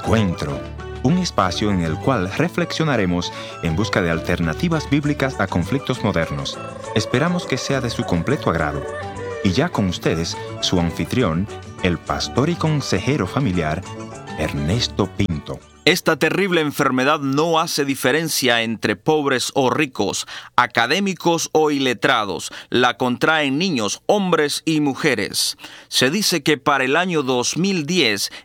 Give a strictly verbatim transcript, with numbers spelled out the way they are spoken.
Encuentro, un espacio en el cual reflexionaremos en busca de alternativas bíblicas a conflictos modernos. Esperamos que sea de su completo agrado. Y ya con ustedes, su anfitrión, el pastor y consejero familiar, Ernesto Pinto. Esta terrible enfermedad no hace diferencia entre pobres o ricos, académicos o iletrados. La contraen niños, hombres y mujeres. Se dice que para el año dos mil diez,